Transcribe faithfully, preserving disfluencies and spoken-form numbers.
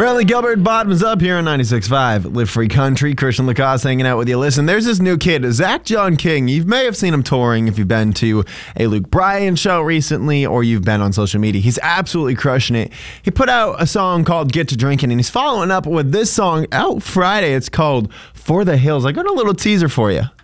Bradley Gilbert, bottoms up here on ninety-six point five. Live Free Country. Christian Lacoste hanging out with you. Listen, there's this new kid, Zach John King. You may have seen him touring if you've been to a Luke Bryan show recently or you've been on social media. He's absolutely crushing it. He put out a song called Get to Drinking, and he's following up with this song out Friday. It's called For the Hills. I got a little teaser for you.